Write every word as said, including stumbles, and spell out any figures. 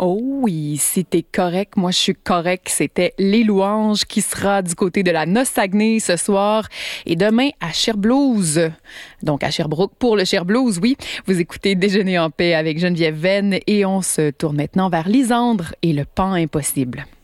Oh oui, si t'es correct, moi je suis correct. C'était Les Louanges qui sera du côté de la Noce-Saguenay ce soir et demain à Cherblouse. Donc à Sherbrooke pour le Cherblouse, oui. Vous écoutez Déjeuner en paix avec Geneviève Venn et on se tourne maintenant vers Lisandre et le pan impossible.